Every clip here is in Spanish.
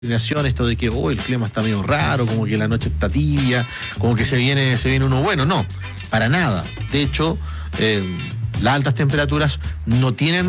esto de que el clima está medio raro, como que la noche está tibia, como que se viene uno bueno. No, para nada. De hecho, las altas temperaturas no tienen,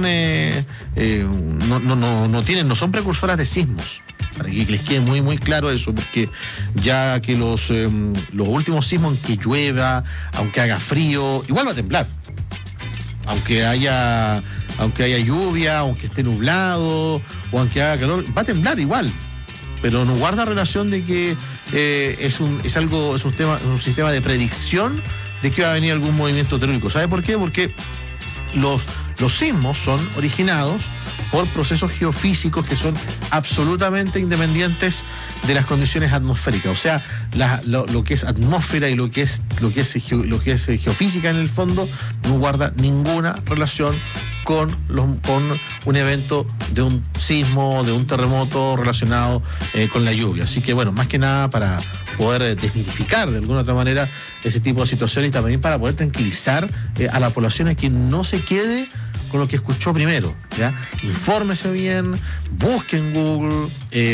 no son precursoras de sismos. Para que les quede muy muy claro eso, porque ya que los últimos sismos, aunque llueva, aunque haga frío, igual va a temblar. Aunque haya lluvia, aunque esté nublado, o aunque haga calor, va a temblar igual. Pero no guarda relación de que es un sistema de predicción de que va a venir algún movimiento telúrico. ¿Sabe por qué? Porque los sismos son originados por procesos geofísicos que son absolutamente independientes de las condiciones atmosféricas. O sea, lo que es atmósfera y lo que es geofísica en el fondo no guarda ninguna relación con un evento de un sismo, de un terremoto relacionado con la lluvia. Así que bueno, más que nada para poder desmitificar de alguna otra manera ese tipo de situaciones y también para poder tranquilizar a la población a que no se quede con lo que escuchó primero, ¿ya? Infórmese bien, busque en Google,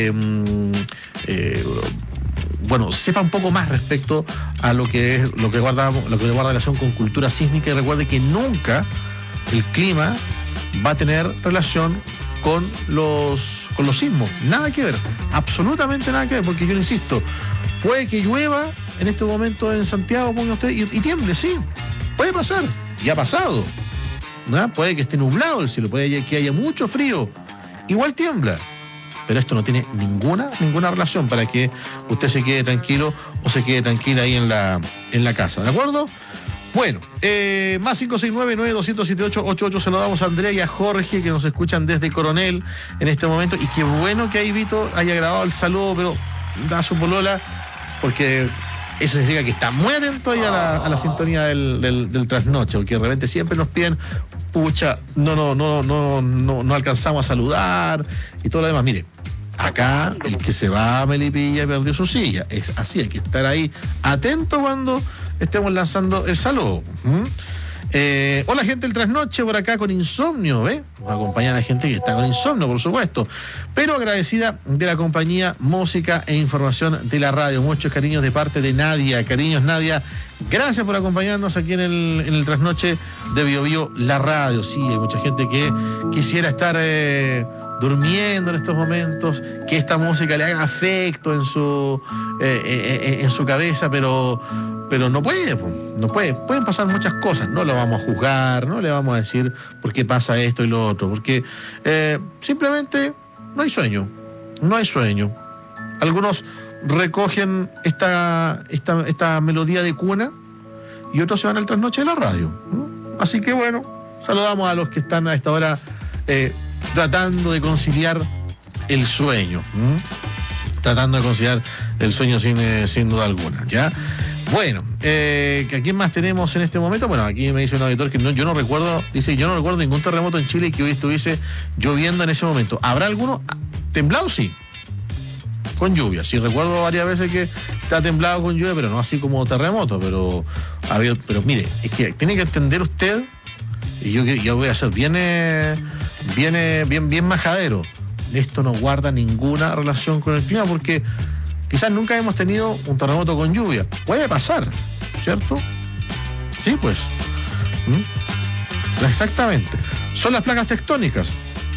sepa un poco más respecto a lo que guarda relación con cultura sísmica, y recuerde que nunca el clima va a tener relación con los sismos. Nada que ver, absolutamente nada que ver, porque yo le insisto, puede que llueva en este momento en Santiago, ponga usted, y tiemble, sí, puede pasar, y ha pasado. ¿No? Puede que esté nublado el cielo, puede que haya mucho frío, igual tiembla. Pero esto no tiene ninguna relación para que usted se quede tranquilo o se quede tranquila ahí en la casa, ¿de acuerdo? Bueno, más 569-9278-88, se lo damos a Andrea y a Jorge, que nos escuchan desde Coronel en este momento. Y qué bueno que ahí Vito haya grabado el saludo, pero da su polola, porque eso significa que está muy atento ahí a la sintonía del trasnoche, porque de repente siempre nos piden, pucha, no alcanzamos a saludar y todo lo demás. Mire, acá el que se va a Melipilla perdió su silla. Es así, hay que estar ahí atento cuando estemos lanzando el saludo. Hola, gente del trasnoche, por acá con insomnio, ¿ves? Nos acompaña la gente que está con insomnio, por supuesto, pero agradecida de la compañía, música e información de la radio. Muchos cariños de parte de Nadia. Cariños, Nadia, gracias por acompañarnos aquí en el trasnoche de Bio Bio, la radio. Sí, hay mucha gente que quisiera estar durmiendo en estos momentos, que esta música le haga afecto en su cabeza, pero no puede. Pueden pasar muchas cosas. No lo vamos a juzgar, no le vamos a decir por qué pasa esto y lo otro, porque simplemente no hay sueño. Algunos recogen esta melodía de cuna y otros se van al trasnoche de la radio, ¿no? Así que bueno, saludamos a los que están a esta hora tratando de conciliar el sueño. Tratando de conciliar el sueño sin duda alguna, ¿ya? Bueno, ¿a quién más tenemos en este momento? Bueno, aquí me dice un auditor que yo no recuerdo ningún terremoto en Chile que hoy estuviese lloviendo en ese momento. ¿Habrá alguno? Temblado, sí, con lluvia. Sí, recuerdo varias veces que está temblado con lluvia, pero no así como terremoto, pero mire, es que tiene que entender usted, y yo voy a ser bien majadero. Esto no guarda ninguna relación con el clima, porque quizás nunca hemos tenido un terremoto con lluvia. Puede pasar, ¿cierto? Sí, pues. Exactamente. Son las placas tectónicas.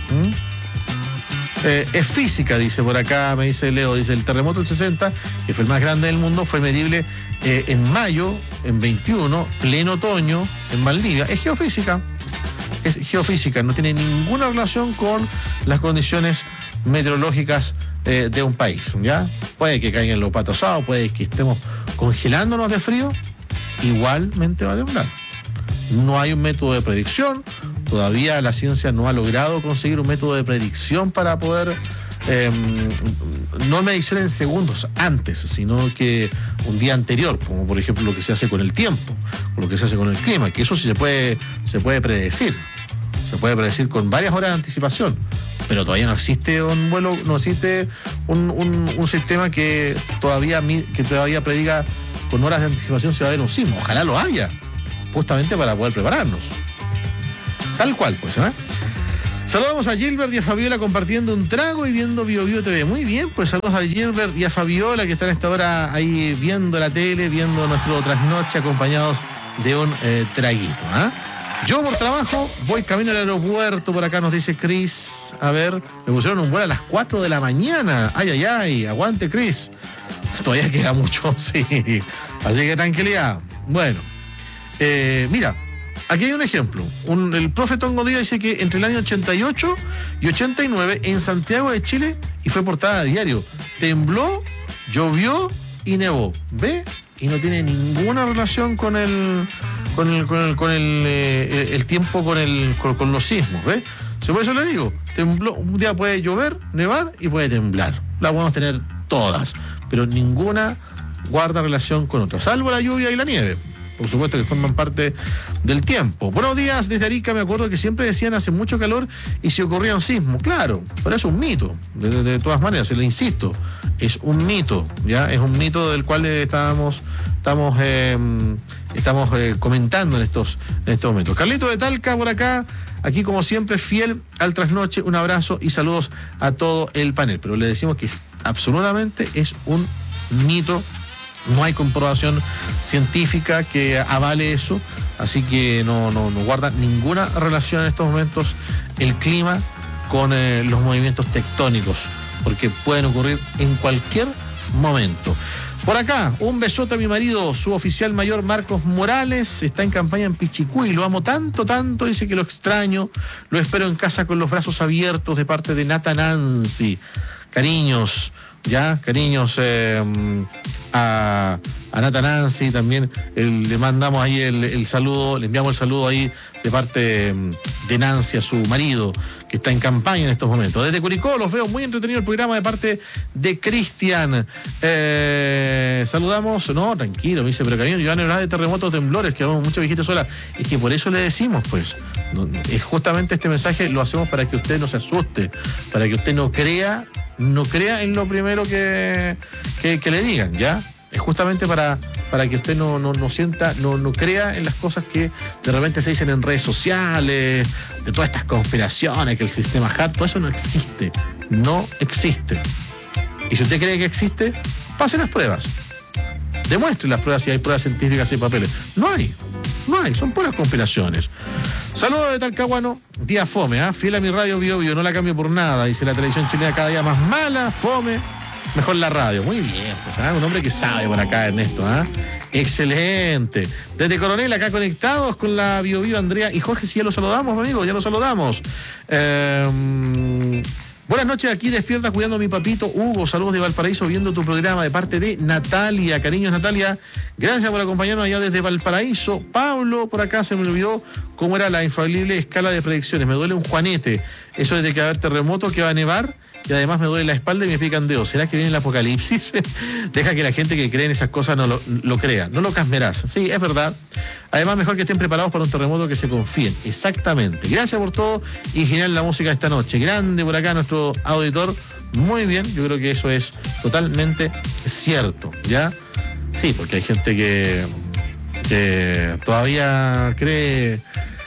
Es física, dice por acá, me dice Leo. Dice, el terremoto del 60, que fue el más grande del mundo, fue medible en mayo, en 21, pleno otoño, en Valdivia. Es geofísica, no tiene ninguna relación con las condiciones meteorológicas de un país, ¿ya? Puede que caigan los patos asados, puede que estemos congelándonos de frío, igualmente va a temblar. No hay un método de predicción, todavía la ciencia no ha logrado conseguir un método de predicción para poder, no medición en segundos antes, sino que un día anterior, como por ejemplo lo que se hace con el tiempo, o lo que se hace con el clima, que eso sí se puede predecir. Se puede predecir con varias horas de anticipación, pero todavía no existe un sistema que todavía prediga con horas de anticipación si va a haber un sismo. Ojalá lo haya, justamente para poder prepararnos. Tal cual, pues, ¿eh? Saludamos a Gilbert y a Fabiola compartiendo un trago y viendo Bio Bio TV. Muy bien, pues saludos a Gilbert y a Fabiola que están a esta hora ahí viendo la tele, viendo nuestro trasnoche acompañados de un traguito. Yo por trabajo voy camino al aeropuerto, por acá nos dice Chris. A ver, me pusieron un vuelo a las 4 de la mañana. Ay, aguante Chris. Todavía queda mucho, sí. Así que tranquilidad. Bueno, mira. Aquí hay un ejemplo. El profe Tongo Díaz dice que entre el año 88 y 89 en Santiago de Chile, y fue portada de diario, tembló, llovió y nevó. ¿Ve? Y no tiene ninguna relación con el tiempo, con los sismos. ¿Ve? Por eso le digo, tembló, un día puede llover, nevar y puede temblar. La podemos tener todas, pero ninguna guarda relación con otra, salvo la lluvia y la nieve. Por supuesto que forman parte del tiempo. Buenos días, desde Arica. Me acuerdo que siempre decían hace mucho calor y si ocurría un sismo. Claro, pero es un mito. De todas maneras, le insisto, es un mito, ¿ya? Es un mito del cual estamos comentando en estos momentos. Carlito de Talca por acá, aquí como siempre, fiel al trasnoche. Un abrazo y saludos a todo el panel. Pero le decimos que absolutamente es un mito. No hay comprobación científica que avale eso, así que no guarda ninguna relación en estos momentos el clima con los movimientos tectónicos, porque pueden ocurrir en cualquier momento. Por acá, un besote a mi marido, su oficial mayor Marcos Morales, está en campaña en Pichicuy, lo amo tanto, dice que lo extraño, lo espero en casa con los brazos abiertos de parte de Nata Nancy. Cariños a Nata Nancy, también le mandamos ahí el saludo, le enviamos el saludo ahí de parte de Nancy a su marido, que está en campaña en estos momentos. Desde Curicó los veo muy entretenido el programa de parte de Cristian. Saludamos, no, tranquilo, me dice, pero cariño, yo no de terremotos, temblores, que vamos mucha viejita sola. Es que por eso le decimos, pues, es justamente este mensaje lo hacemos para que usted no se asuste, para que usted no crea en lo primero que le digan, ¿ya? Es justamente para que usted no sienta, no crea en las cosas que de repente se dicen en redes sociales, de todas estas conspiraciones, que el sistema HAT, todo eso no existe. Y si usted cree que existe, pase las pruebas. Demuestre las pruebas si hay pruebas científicas y papeles. No hay, son puras conspiraciones. Saludos de Talcahuano, día fome, fiel a mi radio Bio Bio, no la cambio por nada. Dice la televisión chilena cada día más mala, fome, mejor la radio. Muy bien, pues, un hombre que sabe por acá, Ernesto, Excelente. Desde Coronel, acá conectados con la Bio Bio, Andrea y Jorge, si ya lo saludamos, amigos, ya lo saludamos. Buenas noches, aquí despierta cuidando a mi papito Hugo. Saludos de Valparaíso, viendo tu programa de parte de Natalia. Cariños, Natalia. Gracias por acompañarnos allá desde Valparaíso. Pablo, por acá se me olvidó cómo era la infalible escala de predicciones. Me duele un juanete. Eso es de que va a haber terremoto, que va a nevar. Y además me duele la espalda y me pican dedos. ¿Será que viene el apocalipsis? Deja que la gente que cree en esas cosas no lo crea. No lo casmerás. Sí, es verdad. Además, mejor que estén preparados para un terremoto, que se confíen. Exactamente. Gracias por todo y genial la música esta noche. Grande por acá nuestro auditor. Muy bien. Yo creo que eso es totalmente cierto. ¿Ya? Sí, porque hay gente que todavía cree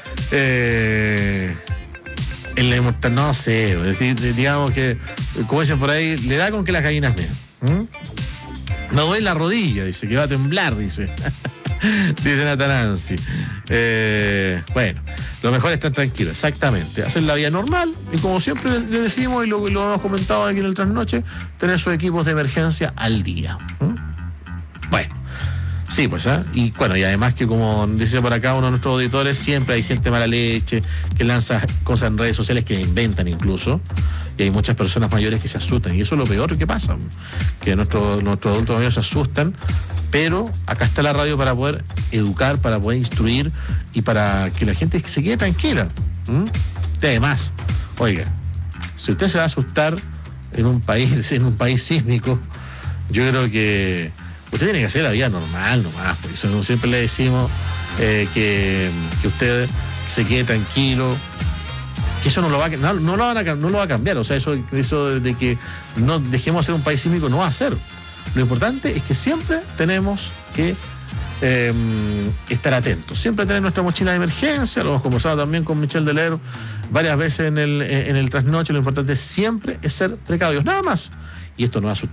en la inmortalidad, no sé, es decir, digamos que, como dicen por ahí, le da con que las gallinas mean. Me duele la rodilla, dice, que va a temblar, dice. Dice Nata Nancy. Bueno, lo mejor es estar tranquilo, exactamente. Hacer la vida normal y, como siempre le decimos y lo hemos comentado aquí en el trasnoche, tener sus equipos de emergencia al día. Bueno. Sí, pues, y bueno, y además que, como dice por acá uno de nuestros auditores, siempre hay gente mala leche que lanza cosas en redes sociales que inventan incluso, y hay muchas personas mayores que se asustan, y eso es lo peor que pasa, que nuestros adultos mayores se asustan, pero acá está la radio para poder educar, para poder instruir y para que la gente se quede tranquila. Y además, oiga, si usted se va a asustar en un país sísmico, yo creo que usted tiene que hacer la vida normal nomás, por eso siempre le decimos que usted se quede tranquilo, que eso no lo va a cambiar, o sea, eso de que no dejemos de ser un país sísmico no va a ser. Lo importante es que siempre tenemos que estar atentos. Siempre tener nuestra mochila de emergencia, lo hemos conversado también con Michel Deler varias veces en el trasnoche. Lo importante siempre es ser precavidos, nada más. Y esto no va a